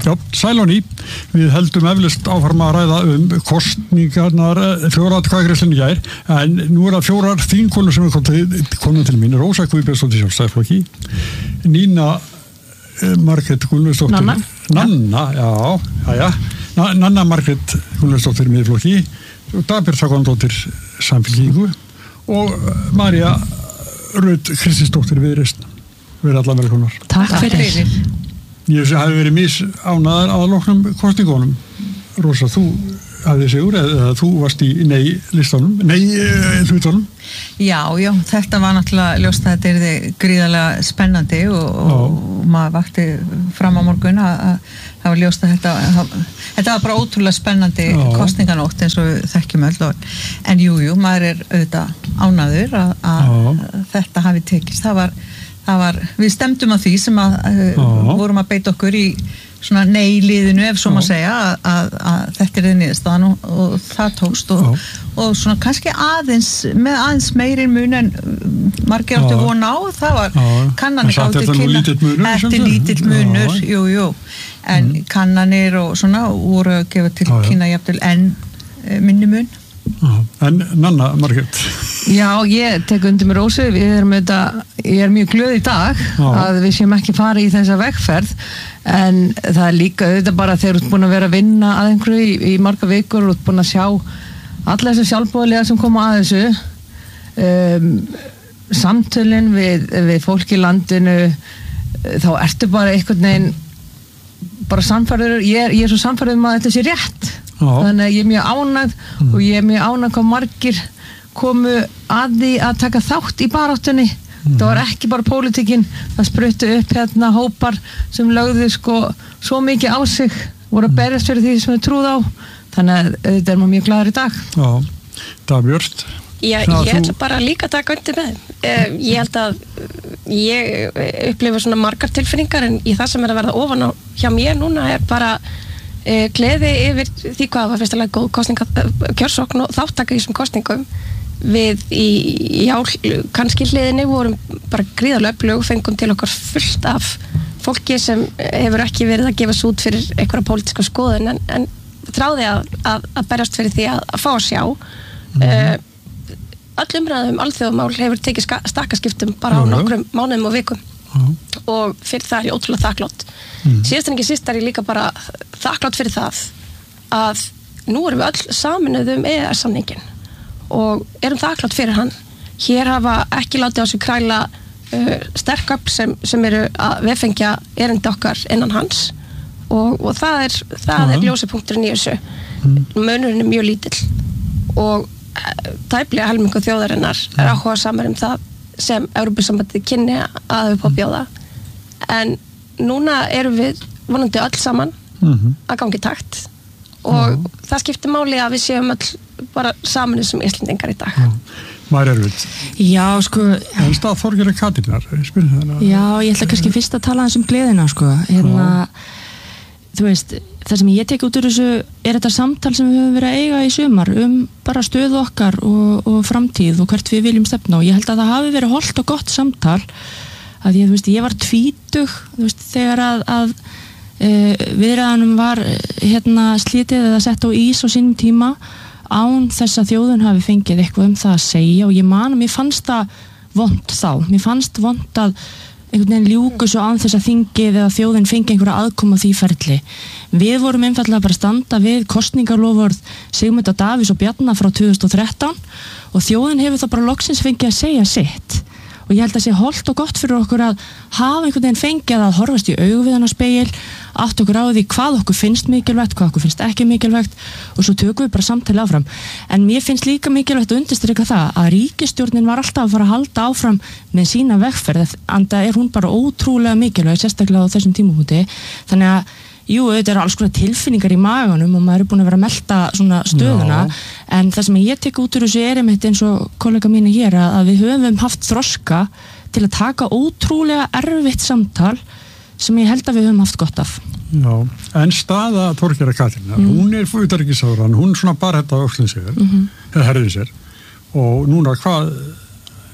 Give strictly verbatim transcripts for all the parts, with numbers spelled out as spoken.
Já, sæl og ný. Við heldum eflaust áfram að ræða um kosningarnar fjóratkvæðagreiðslunni í gær, en nú er það fjórar þingkonur sem er komið til mín. Rósa Guðbjörnsdóttir Sjálfstæðisflokki, Nína eh, Margrét Gunnlaugsdóttir Nanna. Nanna, já, já, já. Na, Nanna Margrét Gunnlaugsdóttir Miðflokki, Dagbjört Hákonardóttir Samfylkingu og María Rut Kristinsdóttir Viðreisn. Verið allar velkomnar. Takk fyrir. Ég hafi verið misánægðar að loknum kosningunum. Rósa, þú hafði sigur eða þú varst í nei listanum, nei hlutunum. Já, já, þetta var náttúrulega ljóst að þetta er gríðarlega spennandi og, og maður vakti fram á morgun að, að það var ljóst að þetta, að, þetta var bara ótrúlega spennandi já. Kosninganótt eins og við þekkjum öll. En jú, jú, maður er auðvitað ánægður að, að þetta hafi tekist. Það var Það var, við stemdum að því sem að uh, vorum að beita okkur í svona nei-liðinu, ef svo maður segja, að, að, að þetta er niðurstaðan og, og það tókst og, og svona kannski aðeins, með aðeins meiri mun en margir áttu von á, það var kannanir gátu kynna. Þetta er lítill munur, jú, jú, en mm. kannanir og svona voru að gefa til kynna jafnvel en minni mun. En Nanna Margrét. Já, ég tek undir með Rósu. Við erum auðvitað, ég er mjög glöð í dag Já. Að við séum ekki fara í þessa vegferð, en það er líka auðvitað bara þegar þú ert búin að vera að vinna að einhverju í, í marga vikur og þú ert búin að sjá alla þessar sjálfboðaliða sem koma að þessu um, samtölin við, við fólk í landinu, þá ertu bara einhvern veginn bara sannfærður, ég er, ég er svo sannfærður um að þetta sé rétt. Já. Þannig að ég er mjög ánægð mm. og ég er mjög ánægð hvað margir komu að því að taka þátt í baráttunni. Mm. Það var ekki bara pólitíkin, það spruttu upp hérna hópar sem lögðu sko svo mikið á sig, voru að berjast fyrir því sem þau trúð á. Þannig að þetta er maður mjög glaður í dag. Já, Dagbjört. Já, ég ætla bara líka að taka undir með. Uh, ég held að ég upplifa svona margar tilfinningar, en í það sem er að verða ofan á hjá mér núna er bara uh, gleði yfir því hvað var fyrstulega góð kostninga, kjörsókn og þáttaka í þessum kostningum. Við í, já, kannski hliðinni vorum bara gríðarlega öflug, fengum til okkar fullt af fólki sem hefur ekki verið að gefa svo út fyrir einhverja pólitíska skoðun, en, en þráði að, að, að berjast fyrir því að, að fá að sjá. Mm. Uh, Öll umræðum alþjóðamál hefur tekið stakkaskiptum bara á nokkrum mánuðum og vikum uh-huh. og fyrir það er ég ótrúlega þakklátt. Mm. Síðast en ekki síst er ég líka bara þakklátt fyrir það að nú erum við öll saminuð um E E S-samningin og erum þakklátt fyrir hann. Hér hafa ekki látið á sig kræla uh, sterköfl sem, sem eru að veffengja erindi okkar innan hans og, og það er, það uh-huh. er ljósapunkturinn í þessu. Mm. Munurinn er mjög lítill og tæplega helmingu þjóðarinnar er áhuga samar um það sem Evrópusambandið kynni að við bjóða, en núna erum við vonandi öll saman mm-hmm. að gangi takt og mm. það skiptir máli að við séum öll bara saminuð sem Íslendingar í dag. Mm. Maður er við. Já, sko. En stað Þorgerðar Katrínar, spyrir það. Já, ég ætla kannski fyrst að tala aðeins um gleðina, sko. Hérna, þú veist, það sem ég tek út úr þessu er þetta samtal sem við höfum verið að eiga í sumar um bara stöðu okkar og, og framtíð og hvert við viljum stefna, og ég held að það hafi verið hollt og gott samtal að ég, þú veist, ég var tvítug, þú veist, þegar að, að e, viðræðanum var hérna slítið eða sett á ís á sínum tíma án þess að þjóðun hafi fengið eitthvað um það að segja, og ég man að mér fannst það vont þá, mér fannst vont að einhvern veginn ljúku svo án þess að þingið eða þjóðin fengi einhverja aðkoma því ferli. Við vorum einfallega bara að standa við kosningalofvörð Sigmundar Davíðs og Bjarna frá tvö þúsund og þrettán og þjóðin hefur það bara loksins fengið að segja sitt. Og ég held að sé hollt og gott fyrir okkur að hafa einhvern veginn fengið að horfast í augu við hann á spegil, átt okkur á því hvað okkur finnst mikilvægt, hvað okkur finnst ekki mikilvægt, og svo tökum við bara samtali áfram. En mér finnst líka mikilvægt að undirstrika það að ríkisstjórnin var alltaf að fara að halda áfram með sína vegferð, enda er hún bara ótrúlega mikilvæg, sérstaklega á þessum tímapunkti. Þannig að jú, þetta er alls konar tilfinningar í maganum og maður er búin að vera að melta svona stöðuna. Já. En það sem ég tek út úr þessu er einmitt eins og kollega mínu hér að við höfum haft þroska til að taka ótrúlega erfitt samtal sem ég held að við höfum haft gott af. Já, en staða Þorgerðar Katrínar, mm. hún er utanríkisráðherra, hún svona bara þetta á öxlinn sér, mm-hmm. eða herðið sér, og núna hvað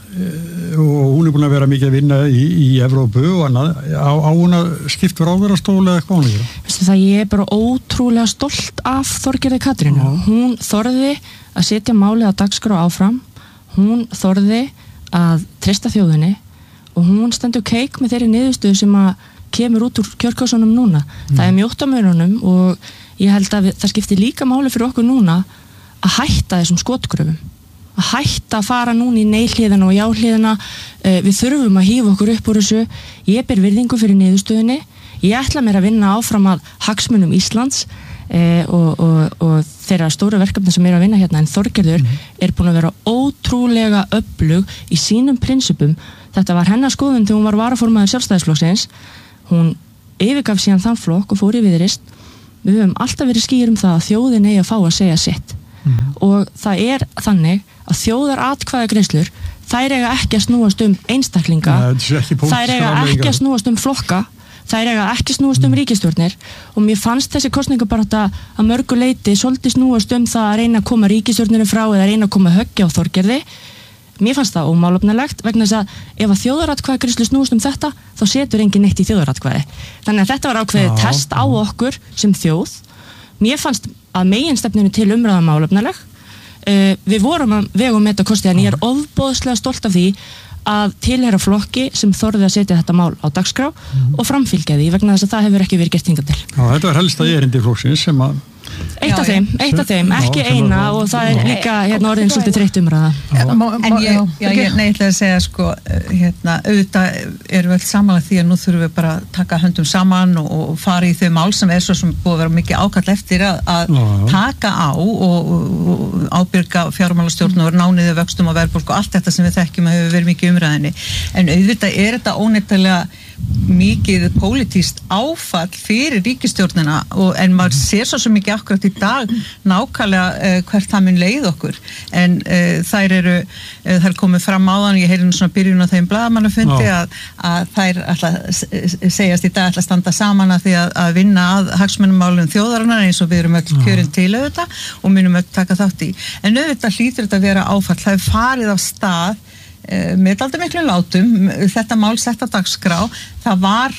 og hún er búin að vera mikið að vinna í, í Evrópu og annað, á, á hún að skipta ráðherrastóli eða hvað hún gera? Veistu það, ég er bara ótrúlega stolt af Þorgerði Katrínu. Já. Hún þorði að setja málið á dagskrá áfram, hún þorði að treysta þjóðinni og hún stendur keik með þeirri niðurstöðu sem að kemur út úr kjörkásunum núna. Mm. Það er mjótt á mununum og ég held að við, það skiptir líka máli fyrir okkur núna að hætta þessum skotgröfum. Að hætta að fara núna í nei-hliðina og já-hliðina. Við þurfum að hífa okkur upp úr þessu. Ég ber virðingu fyrir niðurstöðunni. Ég ætla mér að vinna áfram að hagsmunum Íslands eh, og, og, og þeirra stóru verkefni sem er að vinna hérna, en Þorgerður mm. er búin að vera ótrúlega öflug í sínum prinsipum. Þetta var hennar skoðun þegar hún var varaformaður Sjálfstæðisflokksins. Hún yfirgaf síðan þann flokk og fór í Viðreisn. Við höfum alltaf verið skýr um það að þjóðin eigi að fá að segja sitt. Mm. Og það er þannig að þjóðar atkvæðagreiðslur, þær eiga ekki að snúast um einstaklinga, Nei, þær eiga ekki að snúast um flokka, þær eiga ekki að snúast um mm. ríkisstjórnir og mér fannst þessi kosningabarátta að mörgu leyti svolítið snúast um það að reyna að koma ríkisstjórninu frá eða reyna að koma höggja á Þorgerði. Mér fannst það ómálefnilegt vegna þess að ef að þjóðaratkvæðagreiðslu snúast um þetta þá setur enginn neitt í þjóðaratkvæði. Þannig að þetta var ákveðið Já. test á okkur sem þjóð. Mér fannst að meginstefninu til umræða málefnileg. Uh, við vorum að vegum með þetta kosti en ég er ofboðslega stolt af því að tilheyra flokki sem þorði að setja þetta mál á dagskrá mm. og framfylgja því vegna þess að það hefur ekki verið gert hingað til. Já, þetta var helsta erindi flokksins sem að Eitt af þeim, eitt af þeim, ekki eina og það er líka hérna orðin svolítið þreytt umræða. En ég, já, ég neitt að segja sko, hérna, auðvitað erum við allt samanlega því að nú þurfum við bara að taka höndum saman og, og fara í þau mál sem er svo sem búið að vera mikið ákall eftir að, að já, já. taka á og, og, og ábyrga fjármálastjórn og nániðu vöxtum og verðbólgu og allt þetta sem við þekkjum að hefur verið mikið umræðinni. En auðvitað er þetta óneittalega mikið pólitískt áfall fyrir ríkisstjórnina og, en maður sér svo sem ekki akkurat í dag nákvæmlega uh, hvert það mun leið okkur en uh, þær eru uh, þær komið fram áðan, ég heyrði nú svona byrjun á þeim blaðamannafundi að, að þær ætla, segjast í dag ætla að standa saman að því að, að vinna að hagsmunumálum þjóðarinnar eins og við erum öll kjörin til auðvitað og munum öll taka þátt í en auðvitað hlýtur þetta að vera áfall, það er farið af stað með aldrei miklu látum, þetta mál sett á dagskrá, það var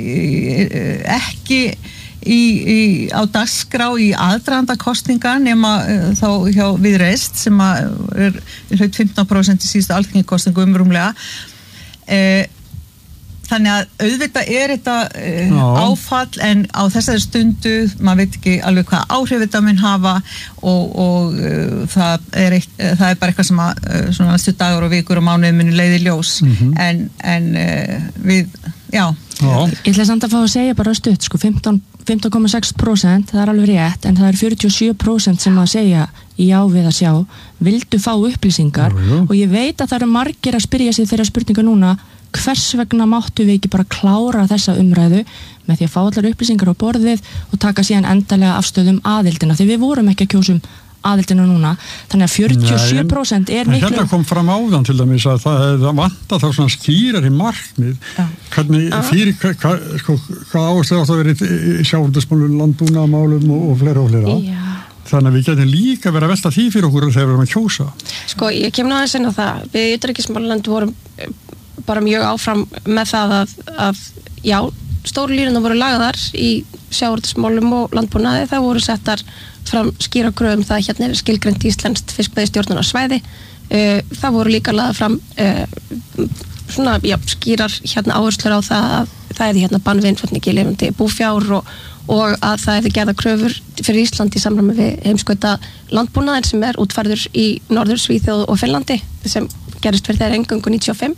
eh, ekki í, í, á dagskrá í aðdraganda kosninga nema eh, þá hjá Viðreisn sem að er hlaut fimmtán prósent í síðustu alþingiskosningu umrúmlega eh, þannig að auðvitað er þetta uh, áfall en á þessari stundu maður veit ekki alveg hvað áhrif þetta mun hafa og, og uh, það, er eitt, uh, það er bara eitthvað sem að uh, svona næstu dagur og vikur og mánuði muni leiði ljós mm-hmm. en, en uh, við, já. já Ég ætla samt að fá að segja bara stutt sko, fimmtán komma sex prósent það er alveg rétt en það er fjörutíu og sjö prósent sem að segja já við að sjá vildu fá upplýsingar jú, jú. Og ég veit að það eru margir að spyrja sig þeirra spurninga núna hvers vegna máttu við ekki bara klára þessa umræðu með því að fá allar upplýsingar á borðið og taka síðan endalega afstöðum aðildina því við vorum ekki að kjósum aðildina núna þannig að fjörutíu og sjö prósent er miklu Hérna kom fram áðan til dæmis að það, það vantar þá svona skýrari markmið ja. Hvernig fyrir hvað hva, sko, hva áherslu átt að vera í sjávarútvegsmálum, landbúnaðarmálum og, og fleira og fleira Já. Þannig að við getum líka verið að velta því fyrir okkur þegar við erum að kjósa Sko, ég kem náðins inn á það við utanríkismálanefnd vorum bara mjög áfram með það að, að já, stóru línuna voru lagðar í sjávarútvegsmálum og landbúnaði, það voru settar fram skýra kröfum það hérna er skilgreint íslenskt fiskveiðistjórnunarsvæði uh, það voru líka lagðar fram uh, svona, já, skýrar hérna áherslur á það að það er hérna bann við innflutningi lifandi búfjár og, og að það er gerða kröfur fyrir Ísland í samræmi við heimskauta landbúnaðin sem er útfærður í Norður Svíþjóð og Finnlandi sem gerist fyrir þeirra eingöngu níutíu og fimm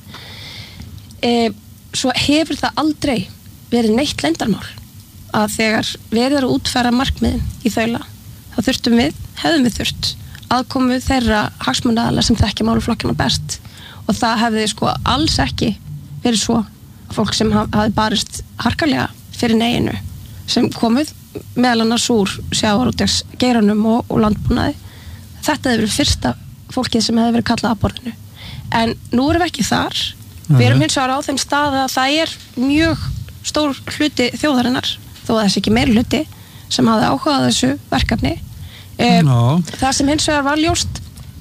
E, svo hefur það aldrei verið neitt leyndarmál að þegar verið að útfæra markmiðin í þaula þá þurftum við, hefðum við þurft aðkomu þeirra hagsmunaaðila sem þekkja málaflokkina best og það hefði sko alls ekki verið svo að fólk sem hafi barist harkalega fyrir neginu sem komið meðal annars úr sjávarútvegsgeiranum og, og landbúnaði þetta hefði verið fyrsta fólkið sem hefði verið kallað að borðinu en nú erum við ekki þar Við erum hins vegar á þeim stað að það er mjög stór hluti þjóðarinnar þó að þessi ekki meiri hluti sem hafði áhugað þessu verkefni. No. Það sem hins vegar var ljóst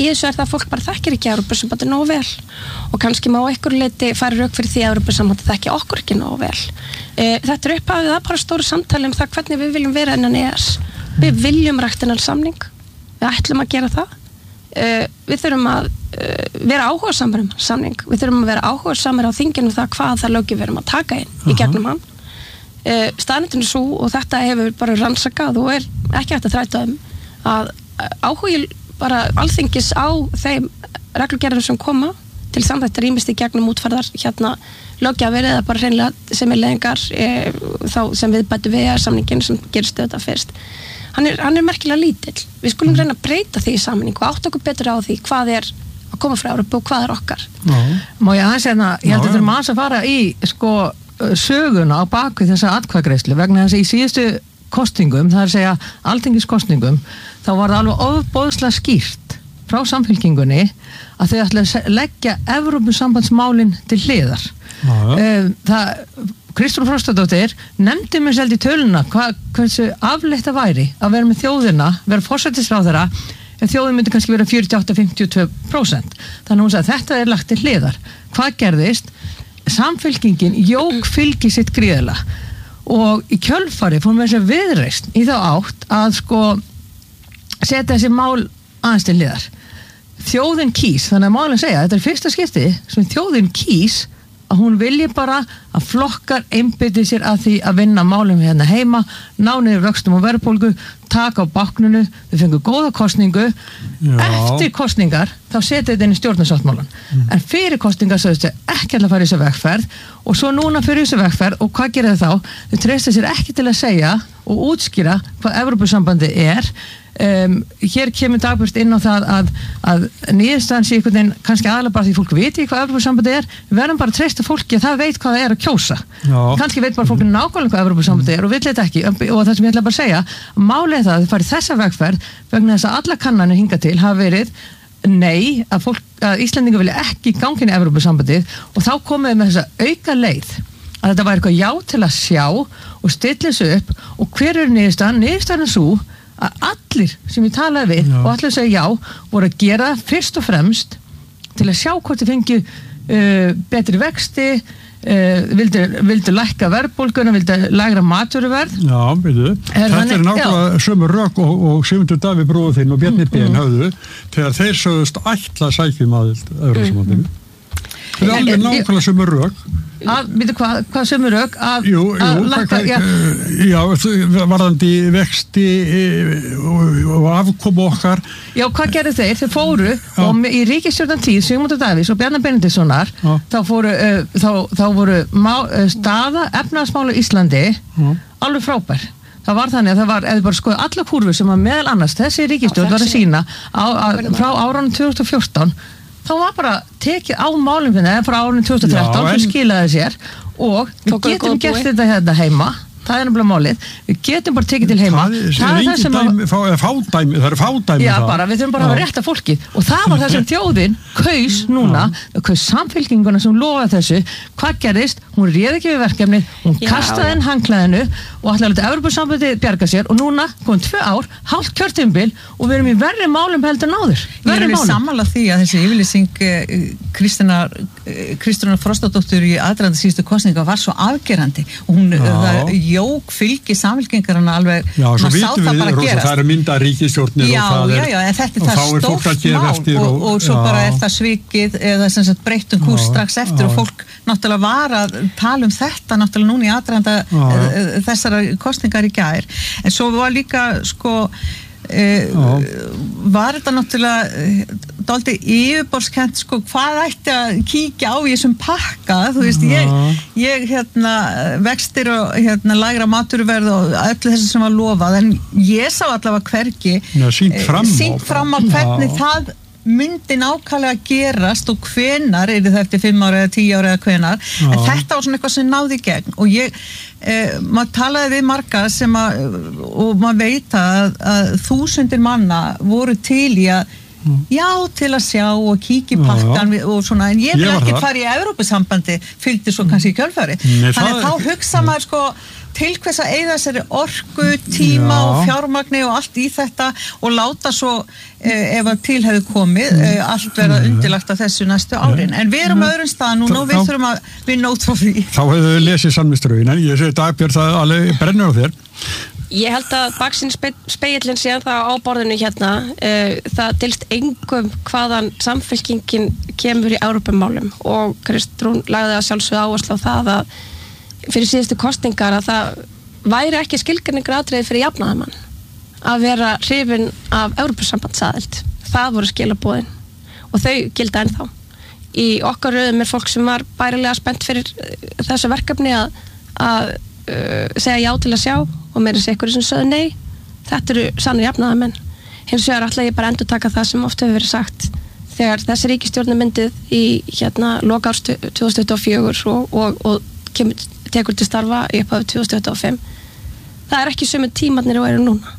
í þessu er það að fólk bara þekkir ekki Evrópusambandið nógu vel og kannski má einhverju leyti færa rök fyrir því að Evrópusambandið þekki okkur ekki nógu vel. E, þetta er upphafið, það er bara stóru samtali um það hvernig við viljum vera innan E S. Við viljum ræktinnan samning, við ætlum að gera það. E, við þurfum að e, vera áhugasamir um samning, við þurfum að vera áhugasamir á þinginu um það hvað það lögum við erum að taka inn uh-huh. í gegnum hann. E, staðnindin er svo og þetta hefur bara rannsakað og er ekki hægt að þræta um að áhugi bara alþingis á þeim reglugerðum sem koma til samþættar ýmist í gegnum útfærðar hérna löggjafir eða bara hreinlega sem er leðingar e, þá sem við bætu við samningin sem gerist þetta fyrst. Hann er, hann er merkilega lítill. Við skulum reyna að breyta því í sammenningu og átt okkur betur á því hvað er að koma frá Evrópu og hvað er okkar. Já. Má ég aðeins hérna, ég held að þurfum aðeins að fara í sko söguna á baku þessa atkvæðagreiðslu vegna þess að í síðustu kostingum, það er að segja alþingiskostingum, þá var það alveg ofboðslega skýrt frá samfylkingunni að þau ætla að leggja Evrópusambandsmálin til hliðar. Um, það Kristrún Frostadóttir nefndi mér seldi töluna hvað hversu afleitt það væri að vera með þjóðina, vera forsætisráðherra en þjóðin myndi kannski vera fjörutíu og átta til fimmtíu og tvö prósent. Þannig að hún sagði að þetta er lagt til hliðar. Hvað gerðist? Samfylkingin jók fylgi sitt gríðarlega og í kjölfari fórum við þessi viðreisn í þá átt að sko setja þessi mál aðeins til hliðar. Þjóðin kýs, þannig að málinn segja þetta er fyrsta skipti sem þjóðin kýs að hún vilji bara að flokkar einbeiti sér að því að vinna málum hérna heima, ná niður vöxtum og verðbólgu, taka á bákninu, þau fengu góða kosningu. Já. Eftir kosningar þá setja þetta inn í stjórnarsáttmálann. Mm. En fyrir kosningar sögðust þau ekki að fara í þessu vegferð og svo núna fyrir þessu vegferð og hvað gerir þau þá? Þau treysta sér ekki til að segja og útskýra hvað Evrópusambandi er. Um, hér kemur Dagbjört inn á það að, að niðurstaðan sé einhvern veginn kannski aðalega bara því fólk viti hvað Evrópusambandi er, við verðum bara að treysta fólki að það veit hvað það er að kjósa. Já. Kannski veit bara fólki nákvæmlega hvað Evrópusambandi er og vill þetta ekki og það sem ég ætla bara að segja, málið er það að þið farið þessa vegferð vegna þess að alla kannanir hingað til hafa verið nei, að, fólk, að Íslendingar vilja ekki ganga inn í Evrópusambandið og þá komið með þessa auka leið að þetta væri eitthvað já til að sjá og stilla þessu upp og hver er niðurstaðan? Niðurstaðan er sú að allir sem ég talaði við já. Og allir segja já voru að gera fyrst og fremst til að sjá hvort þið fengju uh, betri vexti uh, vildu, vildu lækka verðbólguna, vildu lægra matvöruverð. Já, veitu, þetta er náttúrulega sömu rök og, og Sigmundur Davíð bróðir þinn og Bjarni Ben mm. höfðu þegar þeir sögðust ætla að sækjum aðild Evrópusambandinu. Þetta er alveg nákvæmlega sömu rök. Að, veitu hvað, hvað sömu rök að, jú, jú, að lækka, já. Já, varðandi vexti og, og afkomu okkar. Já, hvað gerðu þeir? Þeir fóru já. Og í ríkisstjórnartíð Sigmundur Davíðs og Bjarni Benediktssonar þá fóru, uh, þá, þá voru má, uh, staða efnahagsmála í Íslandi já. Alveg frábær. Það var þannig að það var, eða bara skoðu alla kúrfur sem að meðal annars þessi ríkisstjórn var að sína á, að, frá árunum tvö þúsund og fjórtán þá var bara tekið á málum eða frá árunum tvö þúsund og þrettán sem skilaði sér og við getum gert þetta hérna heima, það er nefnilega málið, við getum bara tekið til heima. Það, það er það sem dæmi, að... Fá, fádæmi, það eru fádæmi já, það. Já, bara, við þurfum bara að hafa rétt af fólki og það var það sem þjóðin kaus núna, kaus samfylkinguna sem lofaði þessu, hvað gerðist? Hún réði ekki við verkefni, hún já, kastaði inn handklæðinu og ætlaði að láta Evrópusambandið bjarga sér og núna komum tvö ár, hálft kjörtímabil og við erum í verri málum heldur en áður. Ég er við sammála því að þessi yfirlýsing Kristrúnar Kristrúnar Frostadóttur í aðdraganda síðustu kosninga var svo afgerandi og hún það jók fylgi samfylkingarinnar alveg, maður sá það bara að gerast. Það eru mynda ríkisstjórnir já, og það er, já, já, en þetta er það stórt mál og, og, og svo já. Bara er það svikið eða sem sagt breyttum kúrs strax eftir já. Og fólk náttúrulega var að tala um þetta náttúrulega núna í aðdraganda þessara kosningar í gær. En svo var líka sko Uh, var þetta náttúrulega dálítið yfirborðskennt sko hvað ætti að kíkja á í þessum pakka þú veist ég, ég hérna vextir og hérna lægra maturverð og öllu þessu sem var lofað en ég sá allavega hvergi ja, sínt fram, sínt fram á hvernig ja. Það myndi nákvæmlega gerast og hvenar er það eftir fimm ára eða tíu ára eða hvenar ja. En þetta var svona eitthvað sem náði í gegn og ég Eh, maður talaði við marga sem að og maður veit að, að þúsundir manna voru til í að mm. já til að sjá og kíkja í pakkan já, já. Og svona en ég vil ekki fara í Evrópusambandi fylgdi svo kannski í kjölfari Nei, þannig að þá hugsa maður sko til hvers að eyða þessari orku, tíma Já. og fjármagni og allt í þetta og láta svo eh, ef að til hefði komið eh, allt verða undirlagt af þessu næstu árin en við erum á öðrum stað núna og við Þá- þurfum að vinna út frá því. Þá hefðu þau lesið sannmisturögin, en ég segi Dagbjörn það alveg brennur á þér. Ég held að baksinn speillin sé það á borðinu hérna, uh, það dylst engum hvaðan samfylkingin kemur í Evrópumálum og Kristrún lagði að sjálfsögðu áherslu á það að fyrir síðustu kosningar að það væri ekki skilgreiningar atriði fyrir jafnaðarmann að vera hrifin af Evrópusambandsaðild. Það voru skilaboðin og þau gilda ennþá. Í okkar röðum er fólk sem var bærilega spennt fyrir þessu verkefni að, að uh, segja já til að sjá og meira sér ykkur sem sögðu nei. Þetta eru sannir jafnaðarmenn. Hins vegar ætla ég bara að endurtaka það sem oft hefur verið sagt þegar þessi ríkisstjórn er myndið í hérna loka árs tvö þúsund tuttugu og fjögur og, og, og kemur, tekur til starfa í upphaf tvö þúsund tuttugu og fimm. Það er ekki sömu tímarnir og eru núna.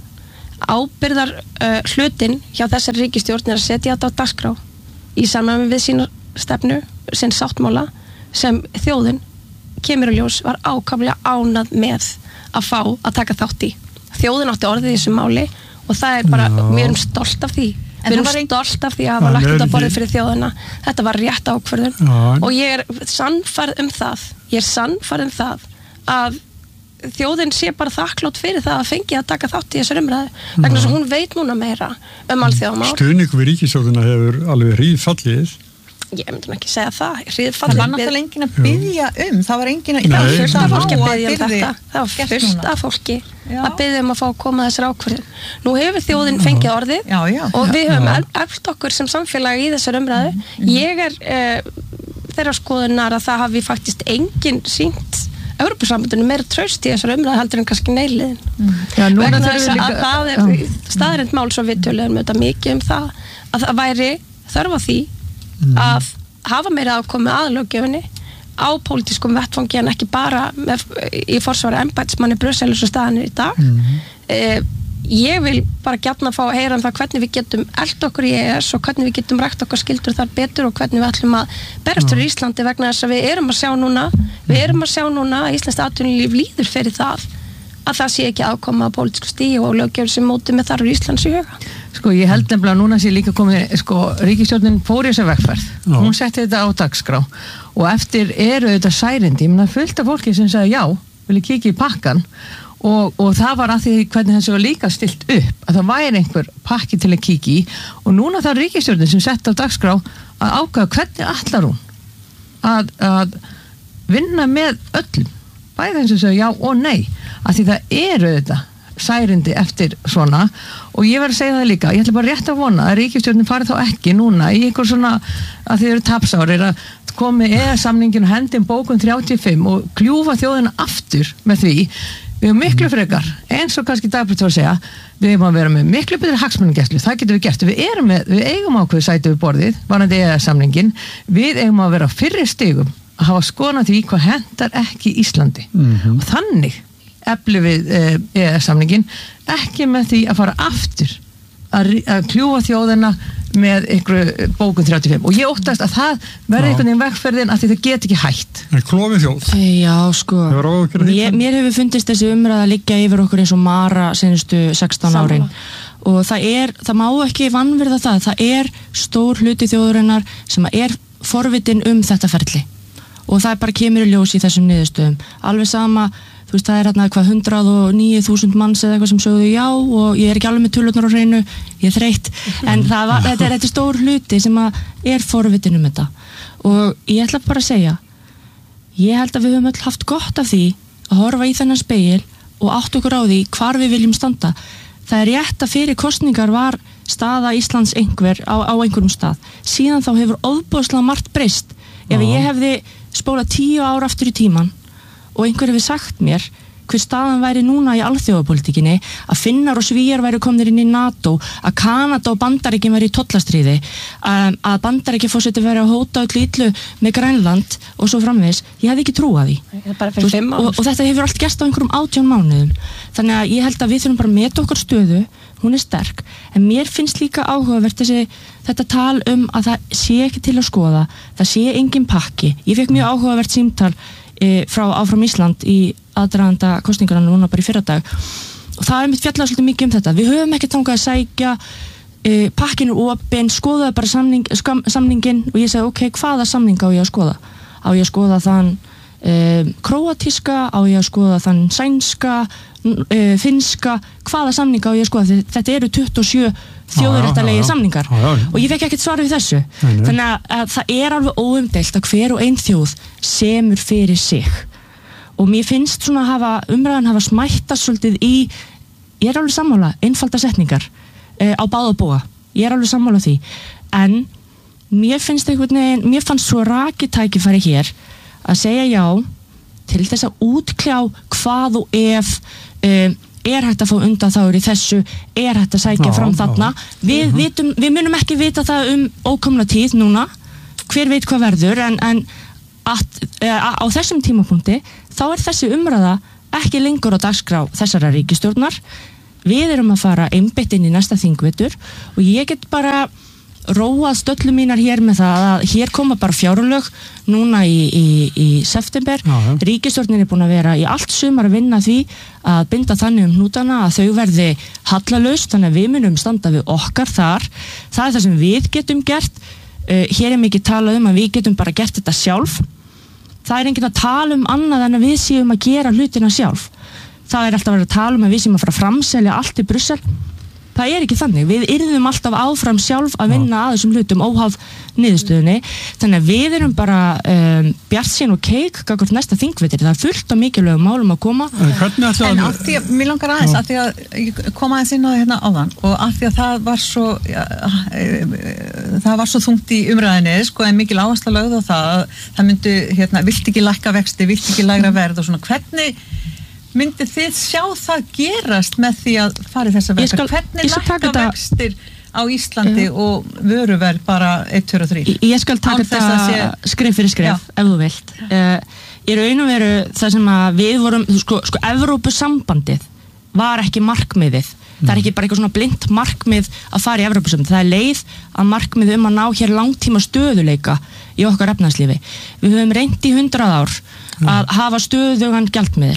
Ábyrðar uh, hlutin hjá þessari ríkisstjórn er að setja þetta á dagskrá í samræmi við sína stefnu, sinn sáttmála sem þjóðin kemur í ljós var ákaflega ánað með að fá að taka þátt í. Þjóðin átti orðið í þessu máli og það er bara, Já. við erum stolt af því. En Við erum það var ein- stolt af því að hafa En lagt er þetta ekki- borðið fyrir þjóðina. Þetta var rétt ákvörðun Já, en- og ég er sannfærð um það, ég er sannfærð um það að þjóðin sé bara þakklátt fyrir það að fengi að taka þátt í þessar umræðu vegna þess að hún veit núna meira um alþjóðamál. Stuðning við ríkisstjórnina hefur alveg hríðfallið. Ég myndi nú ekki segja það. Það Hríðfallið var við- náttúrulega enginn að byggja um, það var enginn að Nei. Það var fullt af fólki að á biðja um yrði þetta. Það var gert fullt núna. af fólki Já. að biðja um að fá að koma að þessar ákvörðun. Nú hefur þjóðin fengið orðið Já, já. og við Já. höfum eflt okkur sem samfélag í þessar umræðu. Ég er uh, þeirra skoðunar að það hafi faktist enginn sýnt Evrópusambandinu meira traust í þessar umræðu heldur en kannski neiliðin. Já, núna Vegna þurfum þess við að líka- það er staðarind mál svo við töluðum þetta mikið um það að það væri þörf á því að hafa meira afkomi aðlöggjöfinni á pólitískum vettfangi en ekki bara með, í forsvara embættismanni Brussel og staðanir í dag. Eh, ég vil bara gjarna fá að heyra um það hvernig við getum eld okkur í E E S og hvernig við getum rækt okkar skildur þar betur og hvernig við ætlum að berast fyrir Íslandi vegna þess að við erum að sjá núna við erum að sjá núna að Íslands atvinnulíf líður fyrir það að það sé ekki aðkoma á pólitísku stíi og löggjöf sem móti með þarfur Íslands í huga. Sko, ég held nefnilega að núna sé líka komið, sko, ríkisstjórnin fór í þessa vegferð. Já. Hún setti þetta á dagskrá og eftir eru þetta særindi, ég meina fullt af fólki sem sagði já, vil ég kíkja í pakkan og, og það var að því hvernig þessu var líka stilt upp, að það væri einhver pakki til að kíkja í og núna það er ríkisstjórnin sem setti á dagskrá að ákveða hvernig allar hún að, að vinna með öllum, bæði eins og segja já og nei, að því það eru þetta særindi eftir svona og ég verð að segja það líka, ég ætla bara rétt að vona að ríkisstjórnin fari þá ekki núna í einhver svona, að þið eru tapsárir að komi E E S-samningin og hendin bókun þrjátíu og fimm og kljúfa þjóðina aftur með því, við erum miklu frekar eins og kannski Dagbjörn var að segja við erum að vera með miklu betur hagsmunagæslu, það getum við gert, við erum með, við eigum ákveðu sæti við borðið, varandi E E S-samningin, við eigum að vera á fyrri stigum að hafa skoðan því hvað hendar ekki Íslandi Mhm. og þannig efli við E E S-samningin ekki með því að fara aftur að, rí- að kljúfa þjóðina með einhverju bókun þrjátíu og fimm og ég óttast að það verði Já. einhvern veginn vegferðin að því það get ekki hætt. En klofið þjóð. Já, sko, Hefur áhyggjur af því? mér, mér hefur fundist þessi umræða að liggja yfir okkur eins og Mara senustu sextán Sammála. árin og það er, það má ekki vanvirða það, það er stór hluti þjóðurinnar sem er forvitin um þetta ferli og það bara kemur í ljós í þessum niðurstöðum, alveg sama þú veist það er hérna hvað hundrað og níu þúsund manns eða eitthvað sem sögðu já og ég er ekki alveg með tölurnar á hreinu, ég er þreytt en það var, þetta er, þetta er stór hluti sem að er forvitin um þetta og ég ætla bara að segja ég held að við höfum öll haft gott af því að horfa í þennan spegil og átt okkur á því hvar við viljum standa það er rétt að fyrir kosningar var staða Íslands einhver á, á einhverjum stað síðan þá hefur ofboðslega margt breyst ef Já. ég hefði spólað tíu ár aftur í tíman og einhver hefði sagt mér hver staðan væri núna í alþjóðapolitíkinni að Finnar og Svíjar væri komnir inn í NATO að Kanada og Bandaríkin væri í tollastríði um, að Bandaríkin fórseti væri að hóta öll illu með Grænland og svo framvegis, ég hefði ekki trúað því Það er bara Þú fyrir veist, fimm og, árum. og þetta hefur allt gerst á einhverjum átján mánuðum þannig að ég held að við þurfum bara að meta okkar stöðu hún er sterk, en mér finnst líka áhugavert þessi, þetta tal um að það sé ekki til að skoða, það sé engin pakki ég fekk mjög áhugavert símtal e, frá Áfram Ísland í aðdraganda kosningarna núna bara í fyrradag og það er mitt fjallað svolítið mikið um þetta við höfum ekki þangað að sækja e, pakkinu opinn, skoðaði bara samning, skam, samningin og ég segi ok, hvaða samning á ég að skoða á ég að skoða þann e, króatíska, á ég að skoða þann sænska, e, finnska hvaða samning á ég að skoða þetta eru tuttugu og sjö þjóðréttarlegir samningar já, já, já. og ég fekk ekkert svar við þessu nei, nei. þannig að, að það er alveg óumdeilt að hver og ein þjóð semur fyrir sig og mér finnst svona að hafa umræðan hafa smættast svolítið í ég er alveg sammála, einfalda setningar uh, á báða búa, ég er alveg sammála því en mér finnst einhvern veginn, mér fannst svo rakitækifæri hér að segja já til þess að útkljá hvað og ef uh, er hægt að fá undan þáur í þessu er hægt að sækja já, fram þarna við, uh-huh. vitum, við munum ekki vita það um ókomna tíð núna hver veit hvað verður en, en að, á þessum tímapunkti þá er þessi umræða ekki lengur á dagskrá þessara ríkisstjórnar við erum að fara einbeitt inn í næsta þingvetur og ég get bara róað stöllu mínar hér með það að hér koma bara fjárlög núna í, í, í september já, já. Ríkisstjórnin er búin að vera í allt sumar að vinna því að binda þannig um hnútana að þau verði hallalaust þannig að við munum standa við okkar þar það er það sem við getum gert uh, hér er mikið talað um að við getum bara gert þetta sjálf það er enginn að tala um annað en að við séum að gera hlutina sjálf það er alltaf að vera að tala um að við séum að fara að framselja allt í Brussel það er ekki þannig, við yrðum alltaf áfram sjálf að vinna að þessum hlutum óháð niðurstöðunni, þannig að við erum bara um, bjartsýn og keik gagnvart næsta þingvetur, það er fullt af mikilvægum málum að koma. En, en af því að, mér langar aðeins, af því að ég kom aðeins inn á það hérna áðan og af því að það var svo ja, það var svo þungt í umræðinni, sko, en mikil áhersla lögð á það að það myndi, hérna, vilt ekki lækka vexti, vilt ekki lægra verð og svona, hvernig myndi þið sjá það gerast með því að fara þessa verkar? Hvernig lækka vextir á Íslandi uh, og vöruverð bara eitt, tvö og þrjú? Ég skal taka þetta sé... skref fyrir skref, já. Ef þú vilt. Uh, í raun og veru það sem að við vorum, sko, sko Evrópusambandið var ekki markmiðið. Mm. Það er ekki bara eitthvað svona blind markmið að fara í Evrópusambandið. Það er leið að markmið um að ná hér langtíma stöðuleika í okkar efnahagslífi. Við höfum reynt í hundrað ár mm. að hafa stöðugan gjaldmiðil.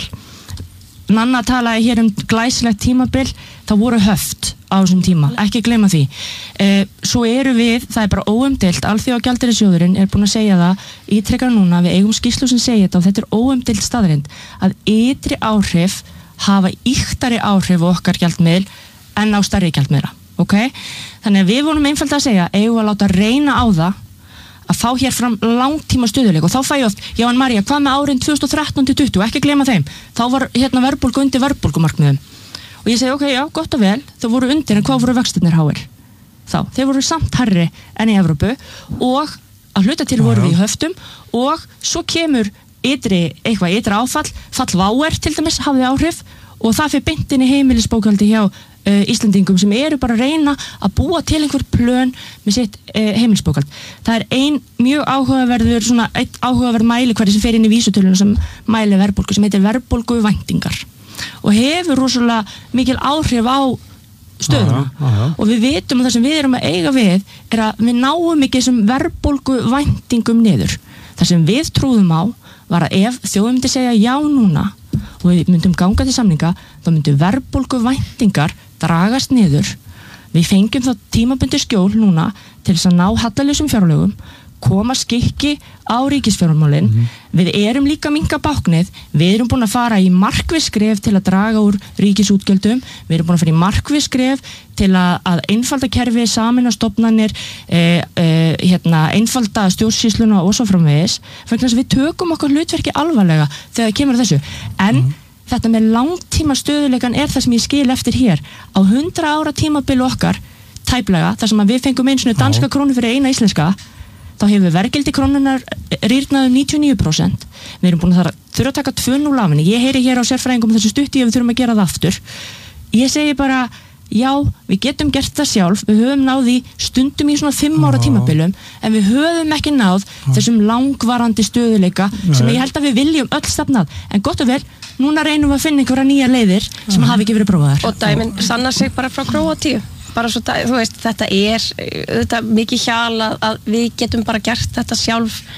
Nanna talaði hér um glæsilegt tímabil, það voru höft á þessum tíma, ekki gleyma því. Eh, svo eru við, það er bara óumdeilt, Alþjóðagjaldeyrissjóðurinn er búin að segja það, ítrekkar núna, við eigum skýrslu sem segja þetta og þetta er óumdeilt staðreynd, að ytri áhrif hafa ýktari áhrif á okkar gjaldmiðil en á stærri gjaldmiðla, ok? Þannig að við vorum einfaldlega að segja, eigum að láta reyna á það, að fá hér fram langtíma stöðuleik og þá fæ ég oft, já en María, hvað með árin tvö þúsund og þrettán til tuttugu, ekki gleyma þeim þá var hérna verðbólgu undir verðbólgumarkmiðum og ég segi ok, já, gott og vel þau voru undir, en hvað voru vextirnir háir þá, þeir voru samt hærri enn í Evrópu og að hluta til voru við í höftum og svo kemur ytri, eitthvað ytri áfall fall váer til dæmis, hafði áhrif og það fyrir beint inn í heimilisbókhaldi hjá Uh, Íslendingum sem eru bara að reyna að búa til einhver plön með sitt uh, heimilsbókald. Það er ein mjög áhugaverður, svona eitt áhugaverð mælikvarði sem fer inn í vísitöluna sem mæli verðbólgu, sem heitir verðbólgu væntingar og hefur rosalega mikil áhrif á stöðuna aha, aha. Og við vitum að það sem við erum að eiga við er að við náum ekki þessum verðbólgu væntingum niður. Það sem við trúðum á var að ef þjóðum myndi segja já núna og við myndum ganga til samninga þá myndi verðbólgu væntingar dragast niður, við fengjum þá tímabundi skjól núna til þess að ná hallalausum fjárlögum, koma skikki á ríkisfjármálin, mm-hmm. við erum líka að minnka báknið, við erum búin að fara í markviss skref til að draga úr ríkisútgjöldum, við erum búin að fara í markviss skref til að, að einfalda kerfi, sameina stofnanir, eh, eh, hérna, einfalda stjórnsýsluna og svo framvegis, fyrir að við tökum okkar hlutverki alvarlega þegar það kemur að þessu, en mm-hmm. þetta með langtíma stöðuleikan er það sem ég skil eftir hér á hundra ára tímabil okkar tæplega, þar sem að við fengum einu svona danska krónu fyrir eina íslenska þá hefur verðgildi krónunar rýrnað um níutíu og níu prósent við erum búin að þurfa að taka tvö núll af henni ég heyri hér á sérfræðingum þessu stutti ef við þurfum að gera það aftur ég segi bara, já, við getum gert það sjálf við höfum náð í stundum í svona fimm ára tímabilum en við höfum ekki náð þessum langvarandi stöðuleika sem ég held að við viljum öll stefnað en gott og vel, núna reynum við að finna einhverja nýja leiðir sem uh-huh. hafi ekki verið prófaðar og dæmin sanna sig bara frá Króatíu bara svo, þú veist, þetta er þetta mikið hjal að, að við getum bara gert þetta sjálf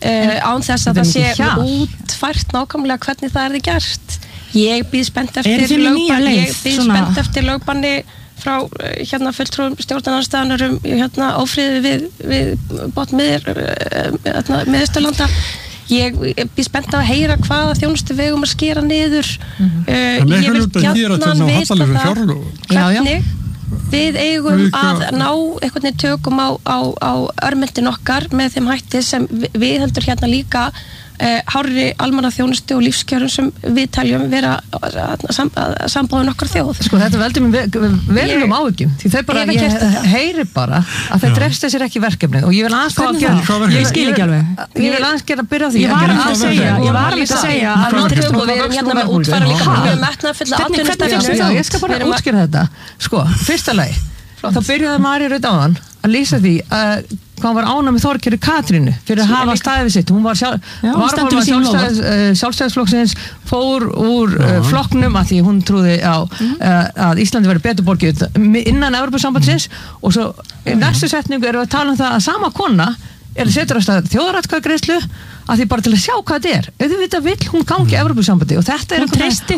uh, án þess að það sé útfært nákvæmlega hvernig það er þið gert. Ég býð spennt eftir lögbanni, ég býð spennt eftir lögbanni frá hérna fulltrúum stjórnarandstæðunar um hérna ófriði við, við botmiðir hérna, miðausturlanda. Ég býð spennt að heyra hvaða þjónustu við um að skera niður. Mm-hmm. uh, ég vil gjarnan vita það hvernig við eigum að ná einhvern veginn tökum á, á, á örmyndin okkar með þeim hætti sem við heldur hérna líka uh, hárri almannaþjónustu og lífskjörum sem við teljum vera sam, sambáðun okkar þjóð. Sko þetta veldur mér verulegum áhyggjum því þau bara, ég, ég heyri bara að þau drefst þessir ekki verkefnið og ég vil aðeins að gera, ég skil ekki alveg. Ég vil aðeins gera að byrja á því ég var að segja, ég var að segja að við erum hérna með útfæra líka við erum metnaðarfulla atvinnustefnu. Ég skal bara útskýra þetta. Sko, fyrsta lagi þá byrjaði María Rut áðan að lýsa því að hvað var ánægð með Þorgerði Katrínu fyrir að hafa staðið við sitt. Hún var sjálfstæðis, sjálfstæðisflokksins, fór úr uh, flokknum að því hún trúði á uh, að Íslandi verið betur borgið innan Evrópusambandsins og svo í næstu setningu erum við að tala um það að sama kona er að setja á stað þjóðaratkvæðagreiðslu að því bara til að sjá hvað þetta er. Auðvitað vill hún gangi Evrópusambandi og þetta er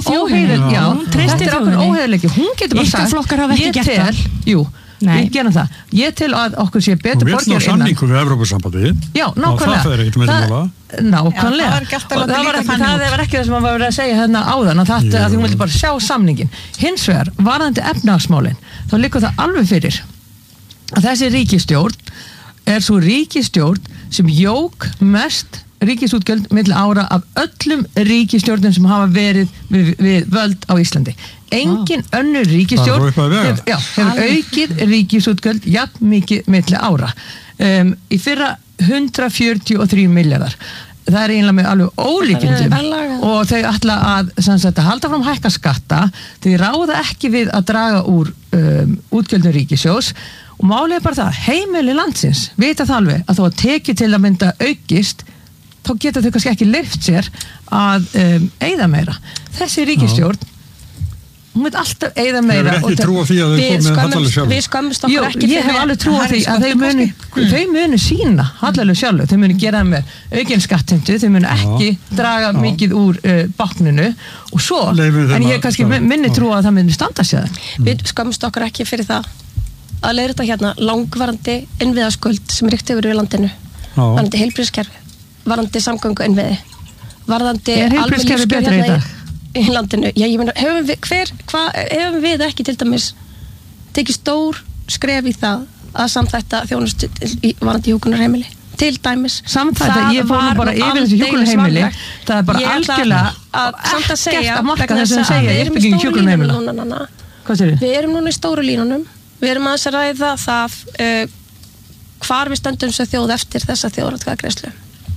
einhvern óheiðleiki. Hún getur bara sagt, ég tel, jú, við gerum það. Ég tel að okkur sé betur borgir innan. Og við ætlum samningu við Evrópusambandi. Já, nákvæmlega. Og það er ekkert með þetta mála. Nákvæmlega. Og það var ekki, það var ekki það sem maður var að segja hérna áðan að þetta, að því hún vildi bara sjá samningin. Hins vegar, varðandi efnahagsmálin, þá liggur það alveg fyrir að þessi ríkisstjórn er svo ríkisstjórn sem jók mest ríkisútgjöld milli ára af öllum ríkisstjórnum sem hafa verið við, við völd á Íslandi. Engin ah. önnur ríkisstjórn hef, já, hefur aukið ríkisútgjöld jafn mikið milli ára. Um, í fyrra hundrað fjörutíu og þrír milljarðar. Það er eiginlega með alveg ólíkindum og þau ætla að, sagt, að halda fram hækka skatta, þau ráða ekki við að draga úr um, útgjöldum ríkissjóðs og málið er bara það, heimili landsins vita það alveg að þó að tekið til að mynda aukist þá geta þau kannski ekki leyft sér að um, eyða meira. Þessi ríkisstjórn hún veit alltaf eyða meira. Hefur ekki trú á því að þau komið hallarlega sjálf? Við skömmumst okkur ekki fyrir. Ég hef alveg trú á því að þau muni, þau muni sína hallarlega sjálf. Þau muni gera það með aukinn skattheimtu, þau muni ekki draga já. mikið úr uh, bákninu og svo, en ég kannski minni trú að það muni standa sér. Við skömmumst okkur ekki fyrir það að leiða þetta hérna langvarandi innviðaskuld sem ríkt yfir við landinu. Varðandi heilbrigðiskerfi, varðandi samgöngu innviði, varðandi alveg lífskjör hérna í í landinu. Já, ég meina, hefum við, hver, hvað, hefum við ekki til dæmis tekið stór skref í það að samþætta þjónustu varðandi hjúkrunarheimili? Til dæmis. Samþætta, ég fór nú bara yfir þessu hjúkrunarheimili. Það er bara algjörlega að samt að segja, að marka þess að segja uppbygging hjúkrunarheimila. Hvað segir þið? Við erum núna í stóru línunum. Við erum aðeins að ræða það uh, hvar við stöndum sem þjóð eftir þessa þjóðaratkvæðagreiðslu.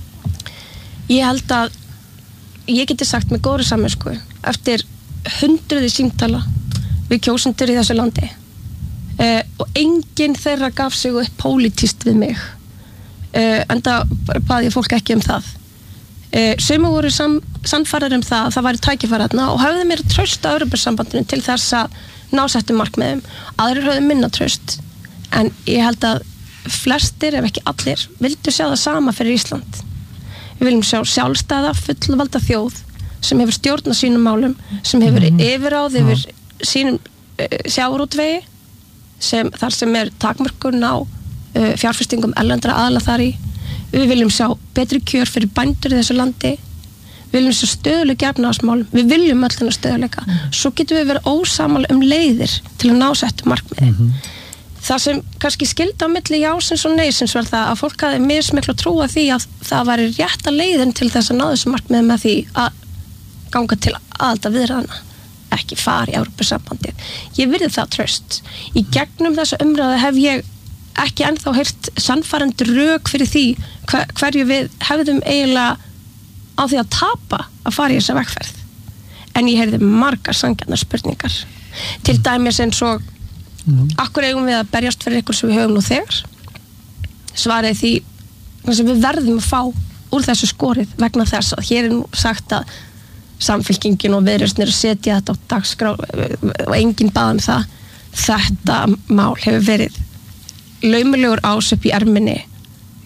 Ég held að ég geti sagt með góðri samvisku eftir hundruði símtala við kjósendur í þessu landi uh, og enginn þeirra gaf sig upp pólitískt við mig uh, enda baði ég fólk ekki um það uh, sumir voru sam, sannfærar um það að það væri tækifæri og hafði mér traust á Evrópusambandinu til þess að ná settum markmiðum, aðrir höfðu minna traust en ég held að flestir ef ekki allir vildu sjá það sama fyrir Ísland. Við viljum sjá sjálfstæða, fullvalda þjóð sem hefur stjórn á sínum málum, sem hefur mm. yfirráð yfir sínum uh, sjávarútvegi, sem, þar sem er takmörkun á uh, fjárfestingum erlendra aðila þar í. Við viljum sjá betri kjör fyrir bændur í þessu landi. Við viljum sjá stöðuleika í efnahagsmálum. Við viljum öll þennan stöðuleika. Mm. Svo getum við verið ósamála um leiðir til að ná settum markmiði. Mm-hmm. Það sem kannski skildi á milli jásins og neysins var það að fólk hafði mismiklu trúa því að það væri rétta leiðin til þess að ná þessu markmiði með því að ganga til aðalda viðræðana, ekki fara í Evrópusambandið. Ég virði það traust. Í gegnum þessa umræðu hef ég ekki ennþá heyrt sannfærandi rök fyrir því hver, hverju við hefðum eiginlega á því að tapa að fara í þessa vegferð. En ég heyrði margar sanngjarnar spurningar. Til dæmis eins og Mm. Akkur eigum við að berjast fyrir ykkur sem við höfum nú þegar? Svarið því sem við verðum að fá úr þessu skorið vegna þess að hér er nú sagt að Samfylkingin og Viðreisn eru að setja þetta á dagskrá og enginn bað um það. Þetta mál hefur verið laumulegur ásöp í erminni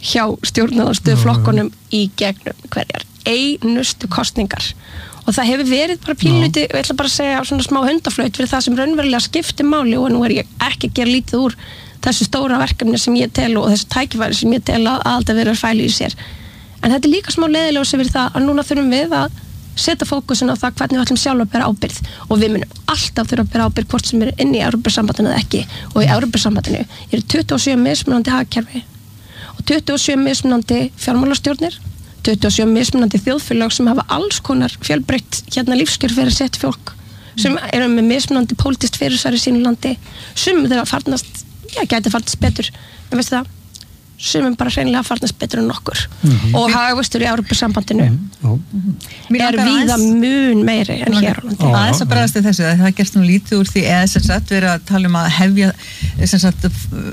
hjá stjórnarandstöðuflokkunum í gegnum hverjar einustu kosningar og það hefur verið bara pínluti og ég ætla bara að segja svona smá hundaflaut fyrir það sem raunverulega skiptir máli og nú er ég ekki að gera lítið úr þessu stóra verkefni sem ég tel og þessu tækifæri sem ég tel að alltaf vera fæli í sér en þetta er líka smá leiðilega yfir það að núna þurfum við að setja fókusin á það hvernig við ætlum sjálf að bera ábyrgð og við munum alltaf þurfa að bera ábyrgð hvort sem er inn í Evrópusambandinu eða ekki og í Evrópusambandinu eru tuttugu og sjö mismunandi hagkerfi og tuttugu og sjö mismunandi fjármálastjórnir tuttugu og sjö mismunandi þjóðfélag sem hafa alls konar fjölbreytt hérna lífskjör fyrir sett fólk sem eru með mismunandi pólitískt fyrirsæri í sínu landi sem þeirra farnast, já, gæti farnast betur en veistu það, sem er bara hreinlega farnast betur en okkur mm-hmm. og hagvöxtur í Evrópusambandinu mm-hmm. er víða mun meiri en hér á landi. Aðeins að bregðast í þessu, það gerst nú lítið úr því eða sem sagt verið að tala um að hefja sem sagt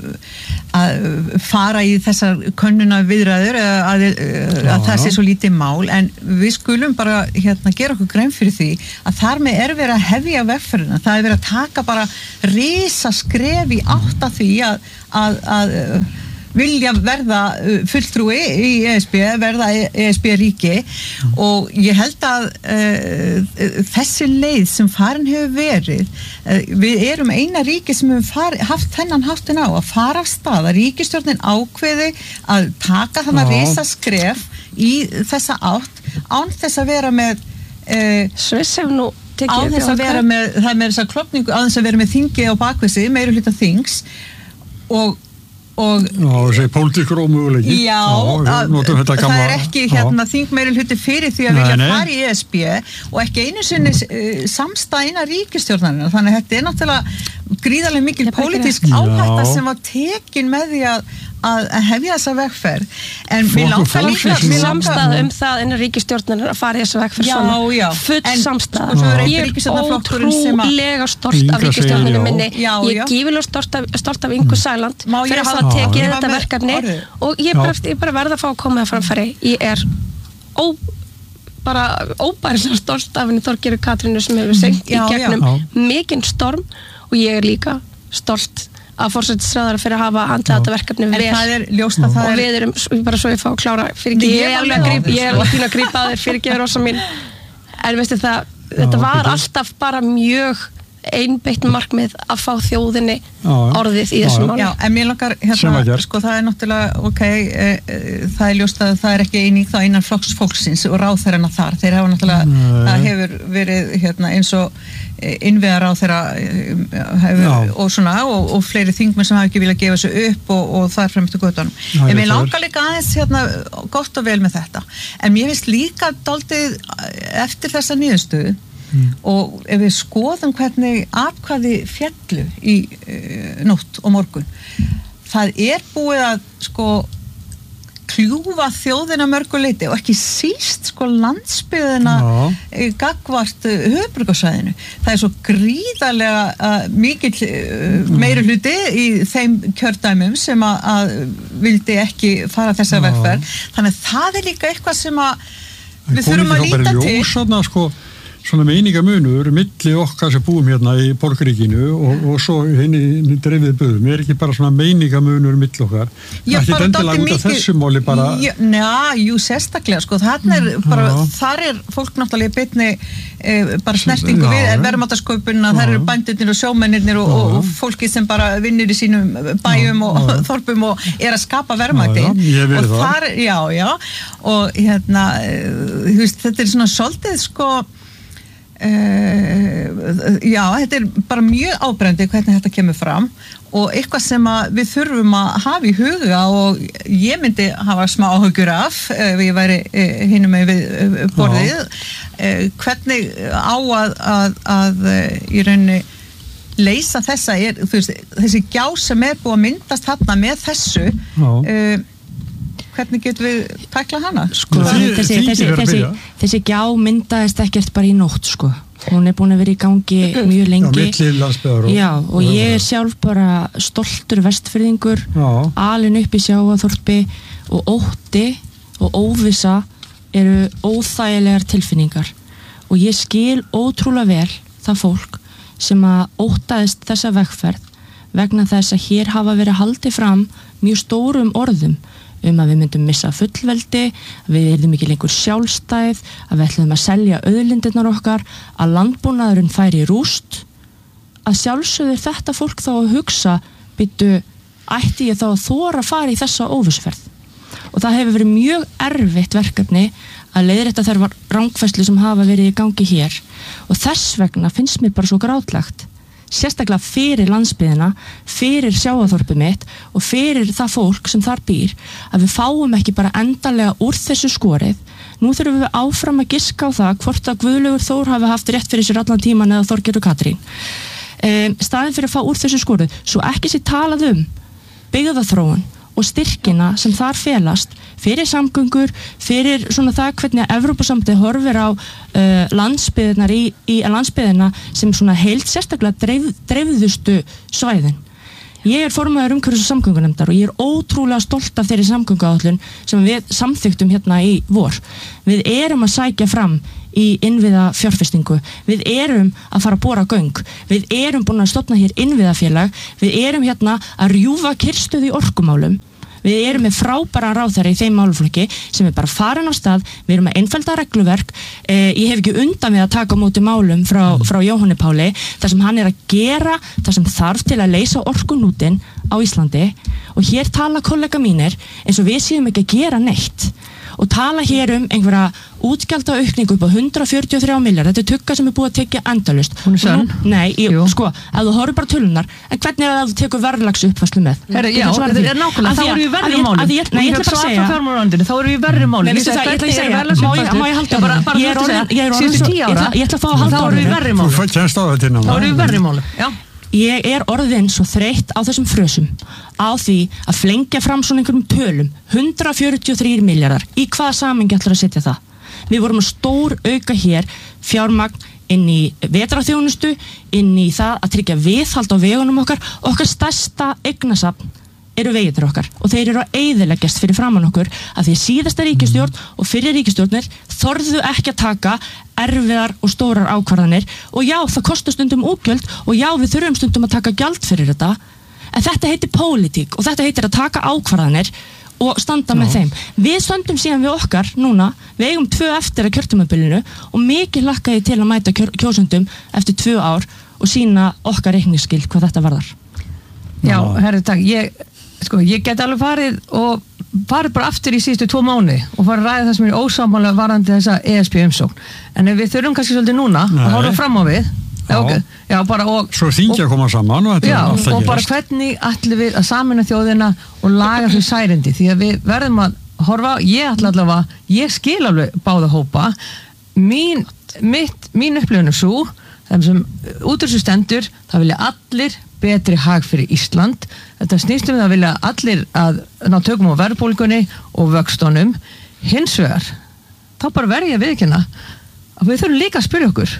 að fara í þessar könnuna viðræður að, að, að það sé svo lítið mál en við skulum bara hérna gera okkur grein fyrir því að þar með er verið að hefja vegferðina, það er verið að taka bara risa skref í átt að því að, að, að vilja verða fulltrúi í E S B, verða E S B ríki og ég held að uh, þessi leið sem farin hefur verið, uh, við erum eina ríki sem hefur fari, haft þennan háttin á að fara af stað, að ríkisstjórnin ákveði að taka þannig að risa skref í þessa átt án þess að vera með uh, Sviss hefur nú án þess að vera með, það er með þessa klopningu, án þess að vera með þingi á bakvisi, meiri hluta þings og og já, þessi pólitíkur ómöguleiki já, já að, það er ekki hérna þingmeiri hluti fyrir því að vilja fara í E S B og ekki einu sinni uh, samstæðina ríkisstjórnarinn þannig að þetta er náttúrulega gríðarlega mikil pólitísk áhætta sem var tekin með því að að hefja þessa vegferð en við langar líka samstæða um það innan ríkisstjórnar að fara í þessa vegferð svona já, full samstæða sko, ég er ótrúlega stolt af ríkisstjórninu minni já, ég er gífilega stolt af, stolt af Ingu Sæland fyrir að hafa tekið þetta verkefni og ég bara, ég bara verða að fá að koma það framfæri ég er ó, bara óbærilega stolt af henni Þorgerði Katrínu sem hefur sengt í gegnum mikinn storm og ég er líka stolt að forsætisráðherra fyrir að hafa handlað þetta verkefni vel það er ljóst að það og við erum bara svo ég fá að klára fyrir ekki, ég er alveg að grípa ég er alveg að grípa að þér fyrir ekki rosa mín en veistu það, þetta var alltaf bara mjög einbeitt markmið að fá þjóðinni orðið í þessum máli. Já, en mér langar hérna, sko það er náttúrulega ok, e, e, það er ljóst að það er ekki eining þá innan flokks fólksins og ráðherrana þar, þeir hafa náttúrulega Nei. það hefur verið hérna eins og innviðar á þeirra hefur, og svona og, og fleiri þingmenn sem hafa ekki viljað gefa sig upp og, og það er fremst í göttunum. En mér langar líka aðeins hérna gott og vel með þetta. En mér finnst líka dálítið eftir þessa niðurstöðu mm. og ef við skoðum hvernig atkvæði fjallu í uh, nótt og morgun það er búið að sko kljúfa þjóðina mörgu leyti og ekki síst sko landsbyggðina gagnvart höfuðborgarsvæðinu. Það er svo gríðarlega uh, mikill uh, meiri hluti í þeim kjördæmum sem að, að vildi ekki fara þessa vegferð. Þannig að það er líka eitthvað sem að við þurfum að líta til. Ljósana, sko, svona meiningamunur milli okkar sem búum hérna í borgríkinu og, og svo henni dreifið böðum er ekki bara svona meiningamunur milli okkar ekki endilega út af þessu máli bara já, jú, sérstaklega sko, þarna er bara, já. Þar er fólk náttúrulega beinni e, bara snertingu já, við verðmáttasköpunina, þar eru bændurnir og sjómennirnir og, og, og fólki sem bara vinnir í sínum bæjum já, og já. Þorpum og er að skapa verðmæti og þar, já, já og hérna, þú veist, þetta er svona svolítið sko Uh, já, þetta er bara mjög ábrendi hvernig þetta kemur fram og eitthvað sem að við þurfum að hafa í huga og ég myndi hafa smá áhugur af ef ég væri uh, hinum með við borðið uh, hvernig á að, að, að í rauninni leysa þessa er, þú veist, þessi gjá sem er búið að myndast þarna með þessu uh, hvernig getum við tækla hana? Sko, þessi, þessi, þessi, þessi, þessi gjá myndaðist ekkert bara í nótt sko. Hún er búin að vera í gangi mjög lengi og, já, og ég er sjálf bara stoltur vestfirðingur alin upp í Sjávarþorpi og ótti og óvissa eru óþægilegar tilfinningar og ég skil ótrúlega vel það fólk sem að óttaðist þessa vegferð vegna þess að hér hafa verið haldið fram mjög stórum orðum um að við myndum missa fullveldi, að við yrðum ekki lengur sjálfstæð, að við ætlum að selja auðlindirnar okkar, að landbúnaðurinn færi í rúst, að sjálfsögður þetta fólk þá að hugsa, býttu, ætti ég þá að þora að fara í þessa óvissuferð. Og það hefur verið mjög erfitt verkefni að leiðrétta þær rangfærslu sem hafa verið í gangi hér. Og þess vegna finnst mér bara svo grátlegt, sérstaklega fyrir landsbyggðina, fyrir sjávarþorpið mitt og fyrir það fólk sem þar býr, að við fáum ekki bara endanlega úr þessu skorið. Nú þurfum við áfram að giska á það hvort að Guðlaugur Þór hafi haft rétt fyrir sér allan tíman eða Þorgerður Katrín. Um, staðin fyrir að fá úr þessu skorið, svo ekki sér talað um byggðaþróun og styrkina sem þar felast fyrir samgöngur, fyrir svona það hvernig að Evrópusambandið horfir á uh, landsbyggðirnar í, í landsbyggðina sem svona heild sérstaklega dreif, dreifðustu svæðin. Ég er formaður umhverfis- og samgöngunefndar og ég er ótrúlega stolt af þeirri samgönguáætlun sem við samþyktum hérna í vor. Við erum að sækja fram í innviða fjárfestingu. Við erum að fara að bora göng. Við erum búin að stofna hér innviðafélag. Við erum hérna að rjúfa kyrrstöðu í orkumálum. Við erum með frábæran ráðherra í þeim málaflokki sem er bara farin á stað. Við erum með einfalda regluverk. Eh, ég hef ekki undan við að taka á móti málum frá, frá Jóhanni Páli þar sem hann er að gera það sem þarf til að leysa orkunútin á Íslandi og hér tala kollega mínir eins og við séum ekki að gera neitt og tala hér um einhverja útgjaldaaukningu upp á hundrað fjörutíu og þrjá milljarða. Þetta er tugga sem er búið að tekja endalaust. Hún er sönn. Nei, ég, sko, ef þú horfir bara tölunar, en hvernig er það að þú tekur verðlags uppfærslu með? Herra, já, þetta er nákvæmlega, þá eru við verri málum. Nei, ég ætla bara að segja. Þá eru við verri málum. Nei, veistu það, ég ætla að segja, má ég halda það? Ég er orðin, ég er orðin svo, ég ætla að fá að halda orðinu. Þú fætt kennst á þetta innan. Þá eru við verri málum, já. Ég er orðin svo þreytt á þessum frösum, á því að flengja fram svona einhverjum tölum, hundrað fjörutíu og þrír milljarðar, í hvaða samhengi ætlar að setja það? Við vorum að stór auka hér fjármagn inn í vetrarþjónustu, inn í það að tryggja viðhald á vegunum okkar, okkar stærsta eignasafn eru vegirnir okkar og þeir eru að eyðileggjast fyrir framan okkur að því síðasta ríkisstjórn og fyrir ríkisstjórnir þorðu ekki að taka erfiðar og stórar ákvarðanir og já, það kostar stundum útgjöld og já, við þurfum stundum að taka gjald fyrir þetta en þetta heitir pólitík og þetta heitir að taka ákvarðanir og standa með þeim. Við stöndum síðan við okkar núna, við eigum tvö eftir að kjörtumabilinu og mikið hlakka ég til að mæta kjör, kjósundum eftir tvö ár og sína okkar reikningsskil hvað þetta varðar. Já, herri, takk, ég Sko, ég get alveg farið og farið bara aftur í síðustu tvo mánuði og farið að ræða það sem er ósámálega varandi þessa E S B umsókn. En við þurfum kannski svolítið núna Nei. að horfa fram á við. Já. Okay. Já, bara og... Svo þingja að koma saman og þetta já, er alltaf og bara hvernig ætlum við að sameina þjóðina og laga þau særindi. Því að við verðum að horfa, ég ætla allavega, ég skil alveg báða hópa. Mín, mitt, mín upplifun er svo, þeim sem út þessu stendur, það vilja allir betri hag fyrir Ísland. Þetta snýst um það að vilja allir að ná tökum á verðbólgunni og vöxtunum. Hins vegar, þá bara verð ég að viðurkenna að við þurfum líka að spyrja okkur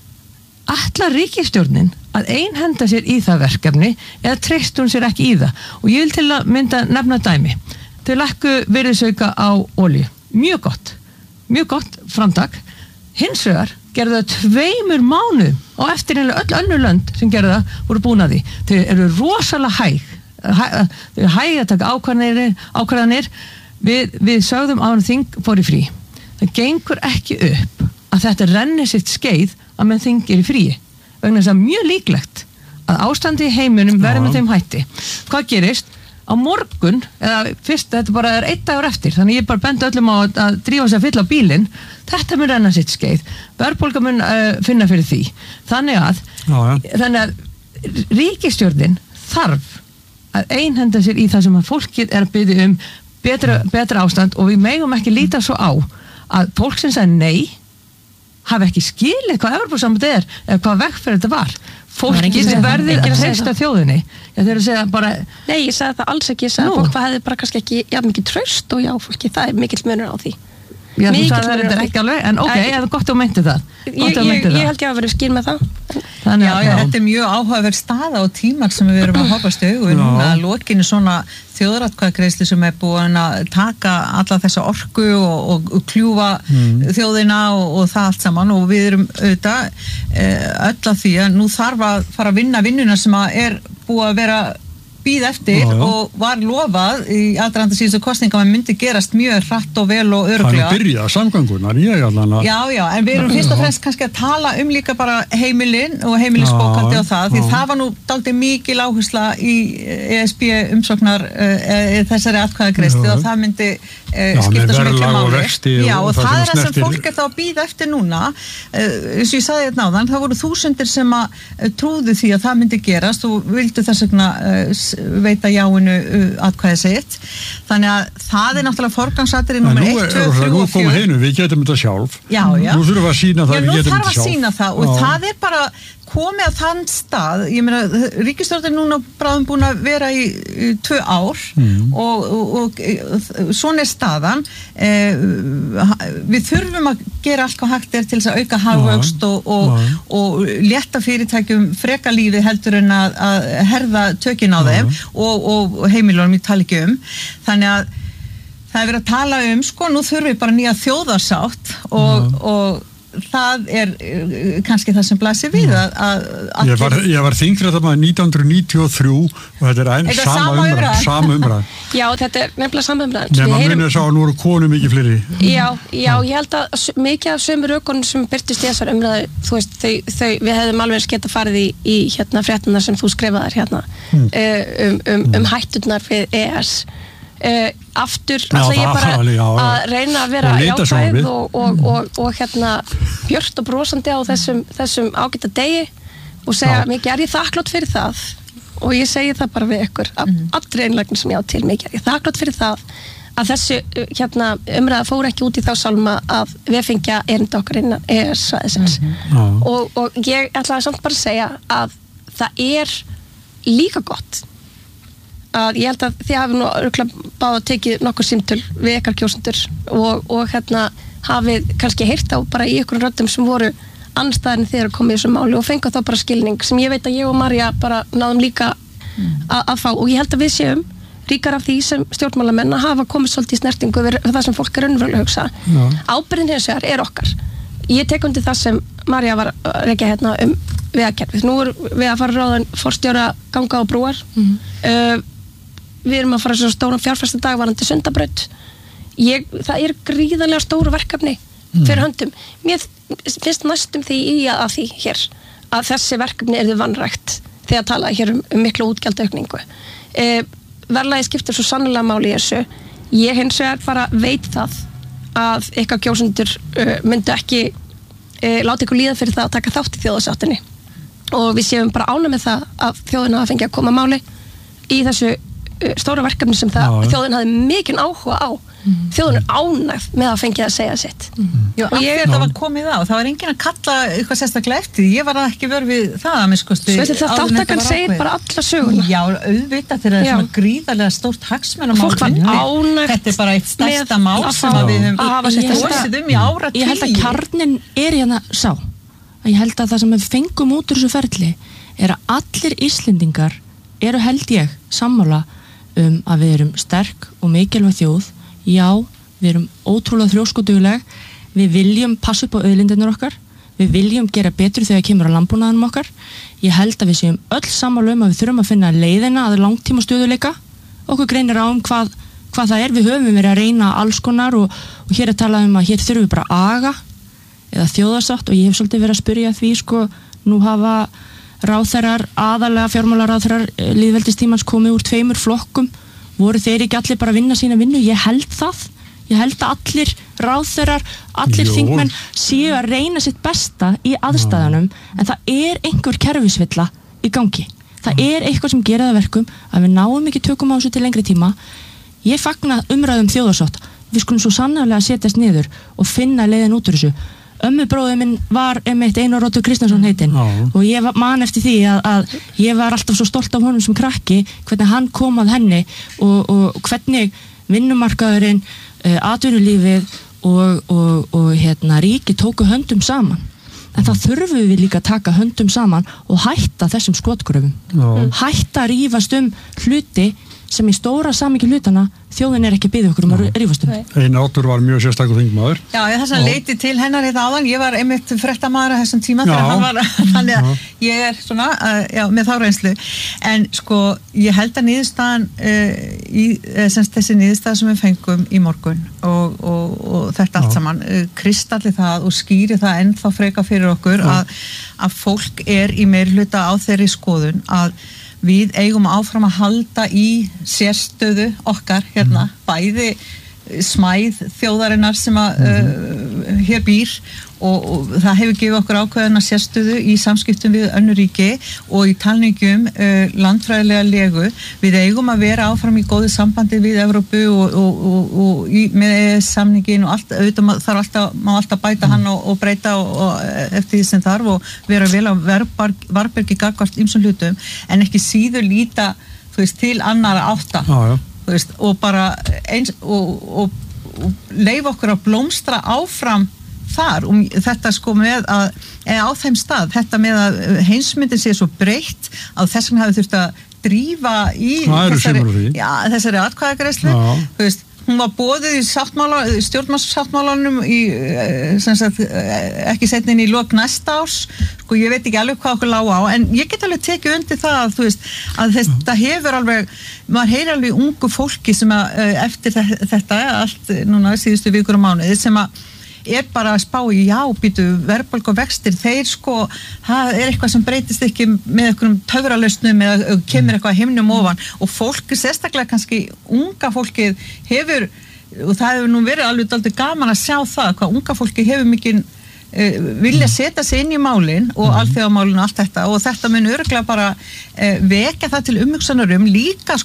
ætlar ríkisstjórnin að einhenda sér í það verkefni eða treyst hún sér ekki í það? Og ég vil til að mynda nefna dæmi. Þau lækku virðisauka á olíu. Mjög gott. Mjög gott framtak. Hins vegar gerðu það tveimur mánuðum og eftir einlega öll önnur lönd sem gerðu það voru búin að því. Þau eru rosalega hæg. Hæ, þau eru hæg að taka ákvarðanir, ákvarðanir. Við, við sögðum á hann þing fór í frí. Það gengur ekki upp að þetta renni sitt skeið að menn þingir í fríi. Vegna þess að mjög líklegt að ástandi í heiminum verði með þeim hætti. Hvað gerist? Á morgun, eða fyrst, þetta bara er einn dagur eftir, þannig ég bara bendi öllum á að, að drífa sig að fylla á bílinn, þetta mun renna sitt skeið, verðbólga mun uh, finna fyrir því. Þannig að, já, ja. þannig að ríkisstjórnin þarf að einhenda sér í það sem að fólkið er að biðja um betra, betra ástand og við megum ekki líta svo á að fólk sem sagði nei hafi ekki skilið hvað Evrópusambandið er eða hvað vegferð þetta var. Fólkið sem verðir að treysta þjóðinni. Já, þeir eru að segja bara... Nei, ég sagði það alls ekki. Ég sagði að fólk hefði bara kannski ekki jafn mikið traust og já, fólki, það er mikill munur á því. Já, þú sagði það er ekki alveg, en ok, það er gott að meinti það. Ég, ég, ég held ég að vera skil með það. Þannig, já, já, þetta er mjög áhugaverð staða og tímar sem við erum að horfast í augu núna að lokinu svona þjóðaratkvæðagreiðslu sem er búin að taka alla þessa orku og, og, og kljúfa mm. þjóðina og, og það allt saman og við erum auðvitað öll að því að nú þarf að fara að vinna vinnuna sem að er búið að vera bíða eftir já, já. og var lofað í aðdraganda síðustu kosninga að myndi gerast mjög hratt og vel og örugglega. Það er byrjað samgöngunar, ég allan að... Já, já, en við erum fyrst og fremst kannski að tala um líka bara heimilin og heimilisbókaldi og það, því já. það var nú dálítið mikil áhersla í E S B umsóknar uh, þessari atkvæðagreiðslu og það myndi uh, skipta svo miklu máli. Já, og, og það er það sem fólk er þá að bíða eftir núna. Uh, eins og ég sagði þetta náðan, það voru þúsundir sem að uh, trúðu því að það myndi gerast og vildu þess vegna uh, veita jáinu uh, atkvæði sitt. Þannig að það er náttúrulega forgangsatriði númer eitt, tvö, þrjú og fjögur. Heinu, við getum þetta sjálf. Já, já. Nú þurfum við að sína það, já, við getum þetta sjálf. Já, nú þarf að sína það og já. Það er bara komið á þann stað, ég meina, ríkisstjórnin er núna bráðum búin að vera í, í tvö ár mm. og, og, og, og svona er staðan. Eh, við þurfum að gera allt hvað hægt er til þess að auka hagvöxt og, og, og létta fyrirtækjum freka lífið heldur en að, að herða tökin á þeim og, og heimilunum í tali ekki um. Þannig að það er verið að tala um, sko, nú þurfum við bara nýja þjóðarsátt og, og það er uh, kannski það sem blasir við að, að allir... Ég var, ég var þingfréttamaður nítján hundruð níutíu og þrjú og þetta er einn sama umræð, sama umræð. Já, þetta er nefnilega sama umræð. Nefna minnir sá að nú eru konum mikið fleiri. Já, já, ég held að mikið af sömu rökunum sem byrtist í þessar umræðu, þú veist, þau, þau, við hefðum alveg geta farið í, í hérna fréttunar sem þú skrifaðar hérna mm. um, um, um hætturnar við E E S. Uh, aftur ætla ég bara já, já. að reyna að vera jákvæð og, og, og, og hérna björt og brosandi á þessum, þessum ágæta degi og segja já. Mikið er ég þakklátt fyrir það og ég segi það bara við ykkur mm. allri einlægni sem ég á til mikið er ég þakklátt fyrir það að þessu hérna, umræða fór ekki út í þá sálma að við fengja erinda okkar innan E E S-svæðisins mm. og, og ég ætla samt bara að segja að það er líka gott að ég held að þið hafi nú örugglega báða tekið nokkur símtöl við ykkar kjósendur og, og hérna hafið kannski heyrt á bara í ykkur röddum sem voru andstæðin þegar komið í þessu máli og fengið þá bara skilning sem ég veit að ég og Marja bara náðum líka mm. að fá og ég held að við séum ríkar af því sem stjórnmálamenn að hafa komið svolítið í snertingu við það sem fólk er raunverulega að hugsa. No. Ábyrgðin hins vegar er okkar. Ég tek undir það sem Marja var að rekja hérna um vegakerfið. Nú er við að fara ráðan forstjóra ganga og brúar mm. uh, við erum að fara svo stóra fjárfesta dagvarandi Sundabraut. Ég, það er gríðarlega stóru verkefni fyrir höndum. Mér finnst næstum því í að því hér að þessi verkefni er þið vanrækt þegar talaði hér um, um miklu útgjaldaukningu. E, verðlagi skiptir svo sannlega máli í þessu. Ég hins vegar bara veit það að ykkar kjósendur uh, myndu ekki uh, láta ykkur líða fyrir það að taka þátt í þjóðarsáttinni og við séum bara ánægð með það að þjóðina hafa fengið að koma máli í þessu stóra verkefni sem það já, þjóðin hafði mikinn áhuga á mm. þjóðin er ánægð með að fengið að segja sitt mm. Já, og ég þetta var komið á, það var enginn að kalla eitthvað sérstaklega eftir, ég var ekki verið við það að minnskosti. Svo þetta þáttakann segir bara alla söguna. Já, auðvitað þegar það er svona gríðarlega stórt hagsmunum fólk var ánægð. Þetta er bara eitt stærsta mál sem að við höfum losið um í ára tíu. Ég held að kjarnin er hérna sá að ég held að það sem við fengum út úr þessu ferli er að allir Íslendingar eru held ég sammála um að við erum sterk og mikilvæg þjóð. Já, við erum ótrúlega þrjóskudugleg, við viljum passa upp á auðlindirnar okkar, við viljum gera betur þegar kemur á landbúnaðinum okkar. Ég held að við séum öll sammála um að við þurfum að finna leiðina að langtíma stöðuleika. Okkur greinir á um hvað, hvað það er, við höfum verið að reyna alls konar og, og hér er talað um að hér þurfum við bara aga eða þjóðarsátt og ég hef svolítið verið að spyrja því sko, nú hafa ráðherrar, aðalega fjármálaráðherrar lýðveldistímans komið úr tveimur flokkum, voru þeir ekki allir bara að vinna sína vinnu? Ég held það, ég held að allir ráðherrar, allir Jó. Þingmenn séu að reyna sitt besta í aðstæðanum, en það er einhver kerfisvilla í gangi, það er eitthvað sem gerir það verkum að við náum ekki tökum á þessu til lengri tíma. Ég fagna umræðum þjóðarsátt, við skulum svo sannarlega setjast niður og finna leiðin út úr þessu. Ömmu bróðið minn var einmitt Einar Oddur Kristjánsson heitinn og ég man eftir því að, að ég var alltaf svo stolt af honum sem krakki hvernig hann kom að henni og, og hvernig vinnumarkaðurinn, uh, atvinnulífið og, og, og hérna, ríki tóku höndum saman. En það þurfum við líka að taka höndum saman og hætta þessum skotgröfum. Hætta að rífast um hluti sem í stóra samhengi hlutana þjóðin er ekki að biðja okkur um að rífast um. Einar Oddur var mjög sérstakur þingmaður. Já, ég þess að leiti til hennar hérna áðan, ég var einmitt fréttamaður á þessum tíma Já. þegar hann var, þannig að ég er svona, uh, já, með þá reynslu, en sko, ég held að niðurstaðan, uh, í, uh, semst þessi niðurstaða sem við fengum í morgun og, og, og þetta allt saman, uh, kristalli það og skýri það ennþá freka fyrir okkur að, að fólk er í meirhluta á þeirri skoðun að við eigum áfram að halda í sérstöðu okkar hérna, mm. bæði smæð þjóðarinnar sem að mm. uh, hér býr og, og það hefur gefið okkur ákveðina sérstöðu í samskiptum við önnur ríki og í talningum uh, landfræðilega legu. Við eigum að vera áfram í góðu sambandi við Evrópu og, og, og, og í, með E E S-samningin og allt, auðvitað þarf alltaf, má alltaf bæta mm. hann og, og breyta og, og eftir því sem þarf og vera vel á varbergi gagnvart ýmsum hlutum en ekki síður líta þú veist, til annara átta Já, já. þú veist, og bara eins og, og, og leif okkur að blómstra áfram þar og þetta sko með að eða á þeim stað, þetta með að heimsmyndin sé svo breytt að þess vegna hafi þurft að drífa í þessari, já, þessari atkvæðagreiðslu þú veist, hún var boðið í sáttmála, stjórnarsáttmálanum í, sem sagt, ekki seinna inn í lok næsta árs, sko ég veit ekki alveg hvað okkur lá á, en ég get alveg tekið undir það að þú veist, að þetta hefur alveg, maður heyrir alveg ungu fólki sem að eftir þetta allt núna síðustu vikur og mánuði sem að er bara að spá í já, býtu, verðbólgu og vextir, þeir sko, það er eitthvað sem breytist ekki með einhverjum töfralausnum eða kemur eitthvað himnum ofan og fólk, sérstaklega kannski unga fólkið hefur, og það hefur nú verið alveg dálítið gaman að sjá það, hvað unga fólkið hefur mikið uh, vilja setja sig inn í málin og alþjóðamálin og allt þetta og þetta mun örugglega bara uh, vekja það til umhugsunar um líka